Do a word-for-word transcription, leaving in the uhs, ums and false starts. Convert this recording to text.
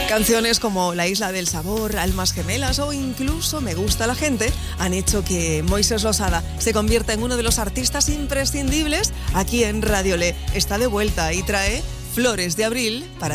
Canciones como La Isla del Sabor, Almas Gemelas o incluso Me Gusta la Gente han hecho que Moisés Losada se convierta en uno de los artistas imprescindibles aquí en Radio Le. Está de vuelta y trae Flores de Abril para